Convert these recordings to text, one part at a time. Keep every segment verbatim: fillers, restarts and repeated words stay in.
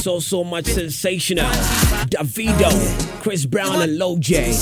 So, so much sensational. Davido, Chris Brown, and Lil J.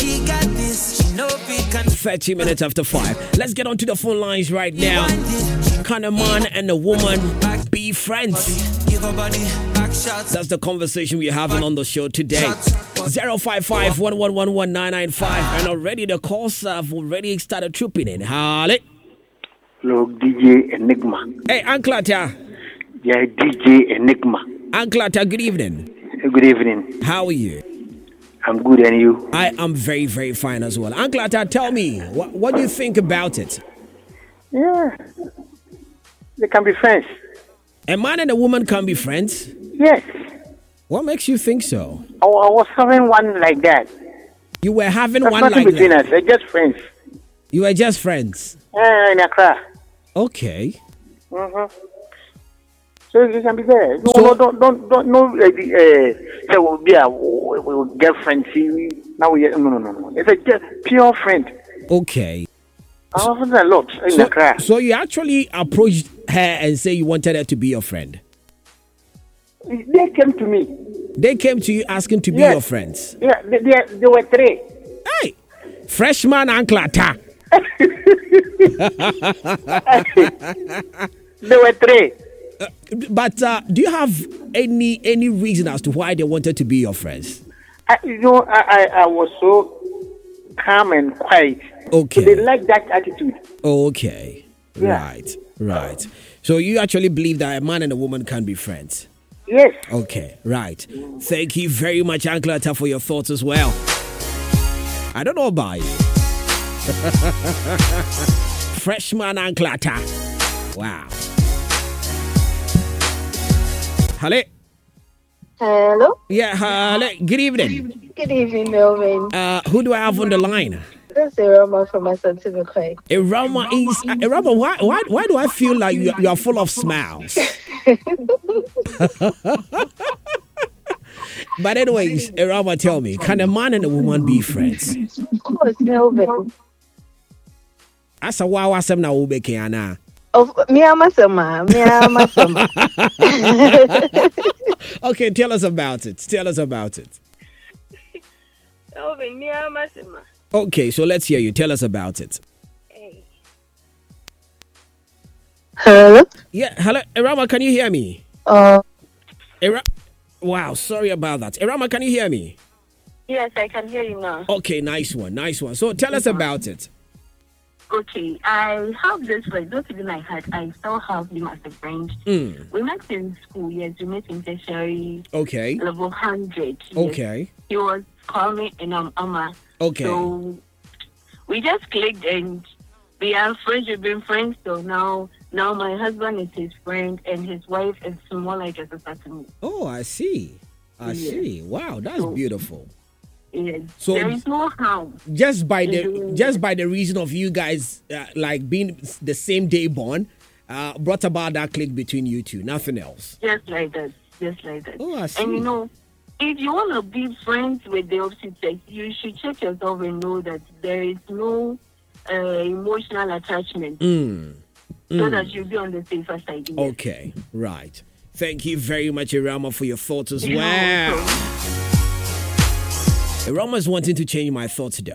thirty minutes after five. Let's get onto the phone lines right now. Can a man and a woman be friends? That's the conversation we're having on the show today. zero five five, one one one, one nine nine five. And already the calls have already started trooping in. Holly. Hello, D J Enigma. Hey, Uncle Atta. Yeah, D J Enigma. Uncle Atta, good evening. Good evening. How are you? I'm good, and you? I am very, very fine as well. Uncle Atta, tell me, what, what do you think about it? Yeah, they can be friends. A man and a woman can be friends? Yes. What makes you think so? I, I was having one like that. You were having There's one nothing like between that? us. We're just friends. You were just friends? Uh, in Accra. Okay. Mm-hmm. So you can be there. No, So- no, don't, don't, don't, no. Uh, uh, so we'll be a we will get friends. See, now we no, no, no, no. It's a just pure friend. Okay. I have a lot in So, Accra. so you actually approached her and say you wanted her to be your friend? They came to me. They came to you asking to be Yes. your friends? Yeah, they, they, they were three. Hey! Freshman Uncle Atta. They were three. But uh, do you have any any reason as to why they wanted to be your friends? I, you know, I, I, I was so calm and quiet. Okay. So they like that attitude. Okay. Yeah. Right. Right. So you actually believe that a man and a woman can be friends? Yes. Okay. Right. Thank you very much, Uncle Atta, for your thoughts as well. I don't know about you. Freshman Uncle Atta. Wow. Hello. Hello. Yeah, hello. Good evening. Good evening, Melvin. Uh, who do I have on the line? This is Iroma from Asante Mekwe. Irama is uh, Irama. Why, why, why do I feel like you, you are full of smiles? But anyways, Irama, tell me, can a man and a woman be friends? Of course, Melvin. Asa wa wasem na ubeke ana. Of me amasama, me amasama. Okay, tell us about it. Tell us about it. Melvin, me amasama. Okay, so let's hear you. Tell us about it. Hello. Yeah, hello, Irama. Can you hear me? Uh, Ira- wow, sorry about that. Irama, can you hear me? yes, I can hear you now. Okay, nice one, nice one. So tell us about it. Okay, I have this friend. Not even I had, I still have him as a friend. Mm. We met in school, yes, we met in tertiary Okay. level one hundred. Yes. Okay. He was calling and I'm Amma. Okay. So we just clicked and we are friends. We've been friends. So now, now my husband is his friend and his wife is more like a sister to me. Oh, I see. I Yes. see. Wow, that's So- beautiful. Yes. So- there is no harm. Just by the Mhm. just by the reason of you guys uh, like being the same day born, uh, brought about that click between you two. Nothing else. Just like that. Just like that. Oh, I see. And you know, if you want to be friends with the opposite sex, you should check yourself and know that there is no uh, emotional attachment, Mm. so Mm. that you'll be on the safer side. Yes. Okay. Right. Thank you very much, Irama, for your thoughts as You know, well. so- Irama is wanting to change my thoughts though.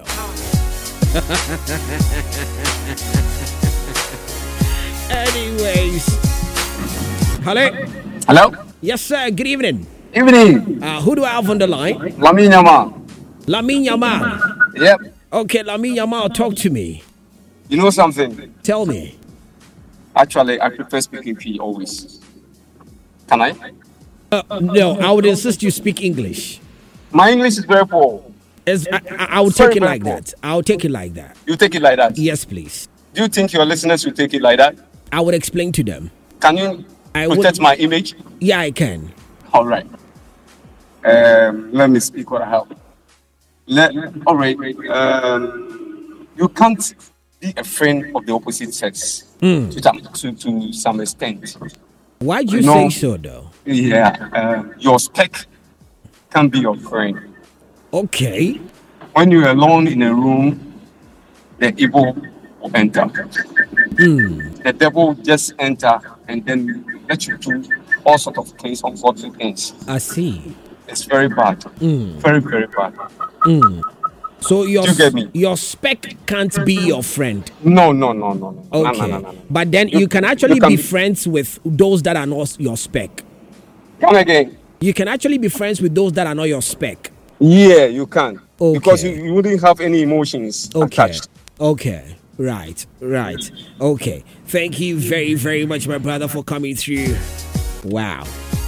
Anyways. Hello. Hello? Yes, sir. Good evening. Evening. Uh, who do I have on the line? Lami Nyama. Lamin Yamal. Yep. Okay, Lamin Yamal, talk to me. You know something? Tell me. Actually, I prefer speaking P always. Can I? Uh, no, I would insist you speak English. My English is very poor. As I, I, I will Sorry, take it very like poor. that. I'll take it like that. You take it like that? Yes, please. Do you think your listeners will take it like that? I would explain to them. Can you I protect would. my image? Yeah, I can. All right. Um, let me speak what I have. Let, all right. Um, you can't be a friend of the opposite sex Mm. to, some- to, to some extent. Why do you No. say so, though? Yeah. Uh, your spec can be your friend. Okay. When you're alone in a room, the evil will enter. Mm. The devil just enter and then let you do all sorts of things, unfortunate things. I see. It's very bad. Mm. Very, very bad. Mm. So your Do you get me? your spec can't be your friend. No, no, no, no, no. Okay. No, no, no, no. But then You- you, can actually you can be be- friends with those that are not your spec. Come again. You can actually be friends with those that are not your spec. Yeah, you can. Okay. Because you, you wouldn't have any emotions Okay. attached. Okay. Right. Right. Okay. Thank you very, very much, my brother, for coming through. Wow.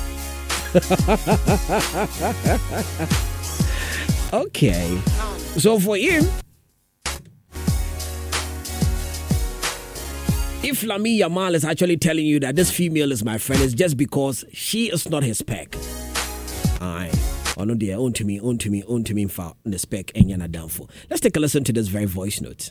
Okay. So for you, if Lami Yamal is actually telling you that this female is my friend, it's just because she is not his spec. Aye. Oh no, dear. Own to me, own to me, own to me for the spec and yana down for. Let's take a listen to this very voice note.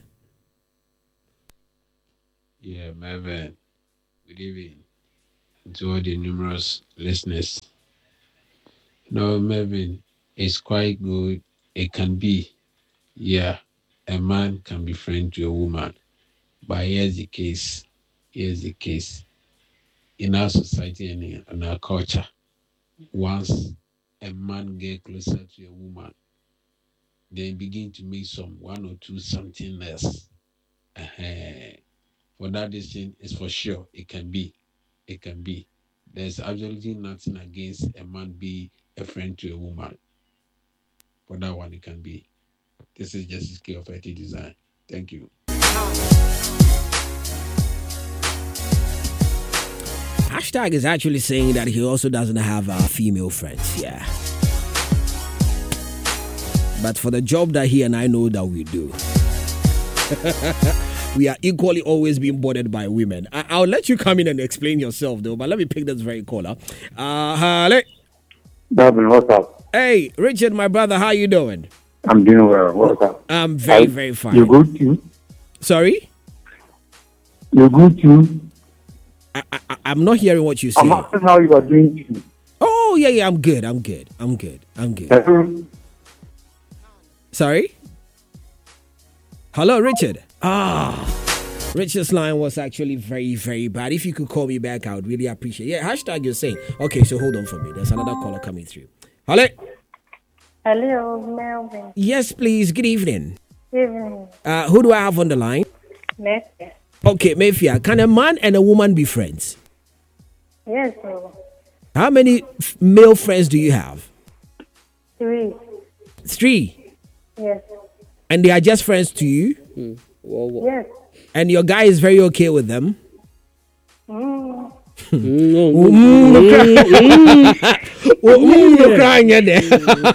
Yeah, Mervyn. Good evening to all the numerous listeners. No, Mervyn, it's quite good. It can be, yeah, a man can be friend to a woman. But here's the case. Here's the case. In our society and in in our culture, once a man get closer to a woman, they begin to make some one or two something else. Uh-huh. For that reason, it's for sure. It can be. It can be. There's absolutely nothing against a man be a friend to a woman. For that one, it can be. This is just a scale of I T design. Thank you. Hashtag is actually saying that he also doesn't have uh, female friends. Yeah. But for the job that he and I know that we do, we are equally always being bothered by women. I- I'll let you come in and explain yourself, though. But let me pick this very caller. Uh, hello. Double, what's up? Hey, Richard, my brother, how you doing? I'm doing well. What's up? I'm very, I- very fine. You good too? Sorry? You good too? I, I, I'm not hearing what you say. I'm asking how you are doing too. Oh, yeah, yeah, I'm good. I'm good. I'm good. I'm good. Hello? Sorry? Hello, Richard. Ah, Richard's line was actually very, very bad. If you could call me back, I would really appreciate it. Yeah, hashtag you're saying. Okay, so hold on for me. There's another caller coming through. Hello? Hello, Melvin. Yes, please. Good evening. Evening. Uh, who do I have on the line? Messi. Okay, Mayfair. Can a man and a woman be friends? Yes, sir. How many f- male friends do you have? Three. Three. Yes. And they are just friends to you? Yes. And your guy is very okay with them? Mm. You're crying in there.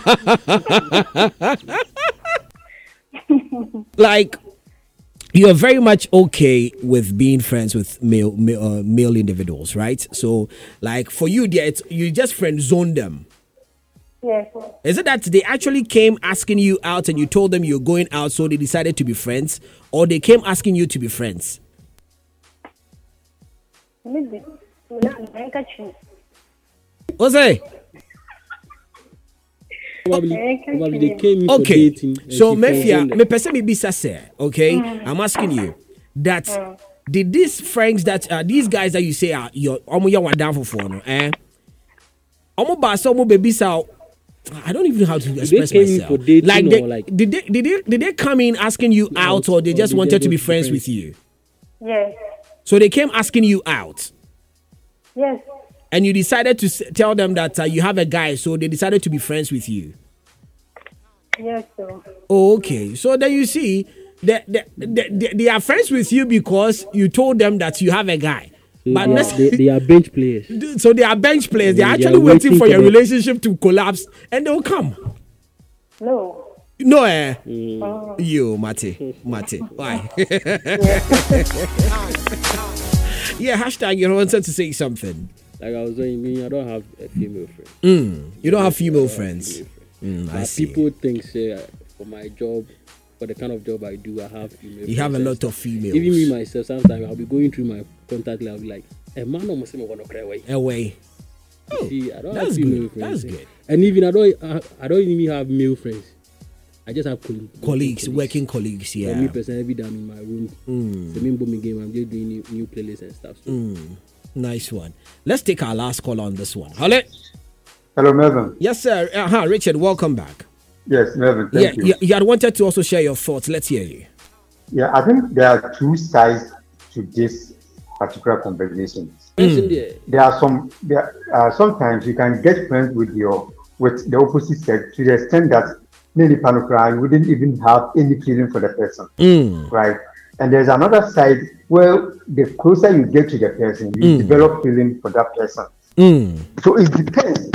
Like, you're very much okay with being friends with male male, uh, male individuals, right? So, like, for you, there, it's, you just friend zone them. Yes. Is it that they actually came asking you out and you told them you're going out, so they decided to be friends, or they came asking you to be friends? Maybe. Handkerchief. What's that? Probably, probably they came in for Okay, dating. and so she Mefia, found them. me person me bisa say, okay, I'm asking you that did these friends that uh, these guys that you say are your omo ya down for phone, eh? Omo ba so omo baby sa. I don't even know how to express came in myself. for dating like, or they, like- did they did they did they come in asking you out, or they or just they wanted just to be want to be friends friends? with you? Yes. So they came asking you out, Yes. and you decided to s- tell them that uh, you have a guy, so they decided to be friends with you. Yes, sir. Oh, okay. So then you see, they, they, they, they are friends with you because you told them that you have a guy. So But they, are, let's- they, they are bench players. so they are bench players. They are They are actually waiting waiting for for your the- relationship to collapse, and they'll come. No. No, eh? Oh. You, Mate. Mate. Why? Yeah, hashtag you wanted to say something. Like I was saying, me, I don't have a female friend. Mm, you don't have female I don't have friends. female friends. Mm, I But see. people think, say, uh, for my job, for the kind of job I do, I have female You have a friends and lot stuff. of females. Even me myself, sometimes I'll be going through my contact list, I'll be like, a man almost say, I want to cry away. Away. Oh, See, I don't that's have female good. friends. That's good. And even I don't, I, I don't even have male friends. I just have colleagues. Colleagues, working colleagues, For yeah. me personally, every day I'm in my room. Mm. The main booming game, I'm just doing new, new playlists and stuff. So Mm. Nice one. Let's take our last call on this one. Hello. Hello, Melvin. Yes, sir. Uh-huh. Richard, welcome back. Yes, Melvin. Thank yeah, you. you. You had wanted to also share your thoughts. Let's hear you. Yeah, I think there are two sides to this particular conversation. Mm. There are some. There uh, sometimes you can get friends with your with the opposite sex to the extent that maybe panocry you wouldn't even have any feeling for the person, mm. right? And there's another side where the closer you get to the person, you mm. develop feeling for that person. Mm. So it depends.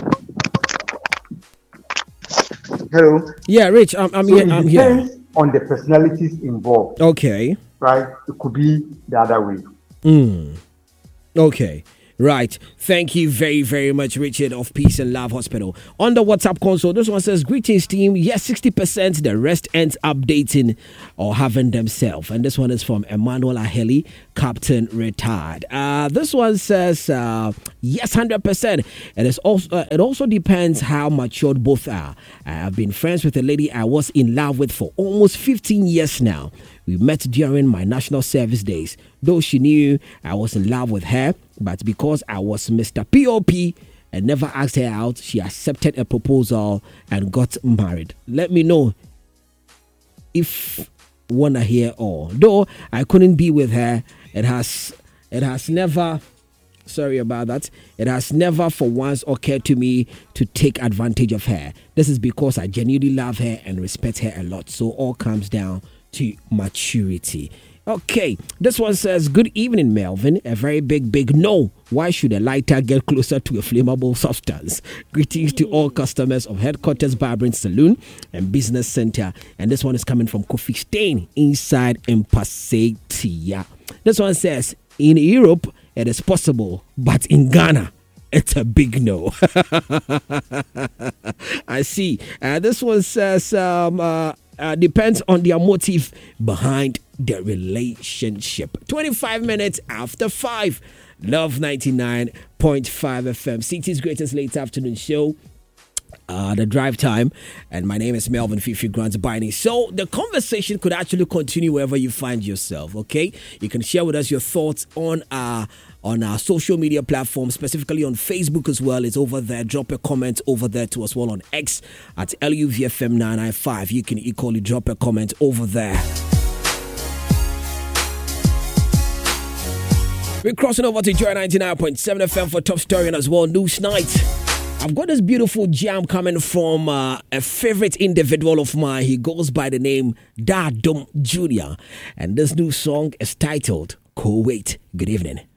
Hello. Yeah, Rich. I'm. I'm so here. It I'm depends here. on the personalities involved. Okay. Right. It could be the other way. Mm. Okay. Right. Thank you very, very much, Richard of Peace and Love Hospital. On the WhatsApp console, this one says, greetings, team. Yes, sixty percent. The rest ends updating or having themselves. And this one is from Emmanuel Aheli, Captain Retired. Uh, this one says, uh, yes, one hundred percent. It, is also, uh, it also depends how matured both are. I have been friends with a lady I was in love with for almost fifteen years now. We met during my national service days. Though she knew I was in love with her, but because I was Mister P O P and never asked her out, she accepted a proposal and got married. Let me know if wanna hear all. Though I couldn't be with her, it has it has never sorry about that. It has never for once occurred to me to take advantage of her. This is because I genuinely love her and respect her a lot. So all comes down to maturity. Okay, this one says, good evening, Melvin. A very big, big no. Why should a lighter get closer to a flammable substance? Greetings to all customers of Headquarters Barbering Saloon and Business Center. And this one is coming from Kofi Stain inside Impasetia. This one says, in Europe, it is possible, but in Ghana, it's a big no. I see. Uh, this one says, um, uh, Uh, depends on their motive behind the relationship. twenty-five minutes after five. Love ninety-nine point five F M. City's greatest late afternoon show. Uh, the drive time. And my name is Melvin Fifi Grant Binding. So the conversation could actually continue wherever you find yourself. Okay. You can share with us your thoughts on our on our social media platforms, specifically on Facebook as well. It's over there. Drop a comment over there to us well on X at L U V F M nine nine five. You can equally drop a comment over there. We're crossing over to Joy ninety-nine point seven F M for Top Story and as well News Night. I've got this beautiful jam coming from uh, a favorite individual of mine. He goes by the name Dadum Junior And this new song is titled Kuwait. Good evening.